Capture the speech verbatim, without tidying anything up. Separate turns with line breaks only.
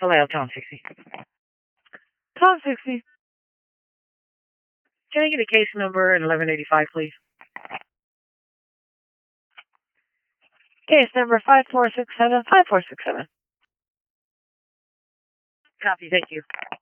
Hello, Tom sixty. Tom sixty. Can I get a case number and eleven eighty-five, please? Case number five four six seven five four six seven. Copy, thank you.